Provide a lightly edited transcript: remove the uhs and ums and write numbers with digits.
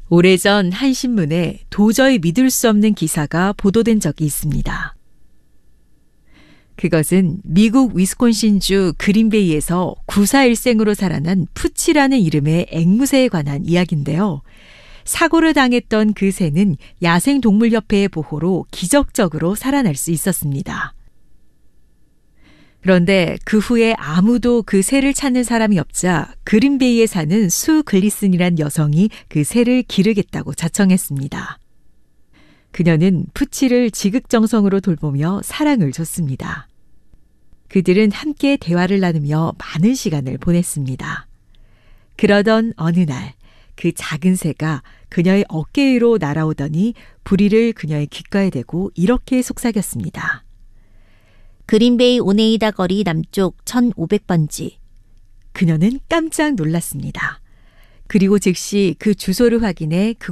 오래전 한 신문에 도저히 믿을 수 없는 기사가 보도된 적이 있습니다. 그것은 미국 위스콘신주 그린베이에서 구사일생으로 살아난 푸치라는 이름의 앵무새에 관한 이야기인데요. 사고를 당했던 그 새는 야생동물협회의 보호로 기적적으로 살아날 수 있었습니다. 그런데 그 후에 아무도 그 새를 찾는 사람이 없자 그린베이에 사는 수 글리슨이란 여성이 그 새를 기르겠다고 자청했습니다. 그녀는 푸치를 지극정성으로 돌보며 사랑을 줬습니다. 그들은 함께 대화를 나누며 많은 시간을 보냈습니다. 그러던 어느 날 그 작은 새가 그녀의 어깨 위로 날아오더니 부리를 그녀의 귓가에 대고 이렇게 속삭였습니다. 그린베이 오네이다 거리 남쪽 1500번지. 그녀는 깜짝 놀랐습니다. 그리고 즉시 그 주소를 확인해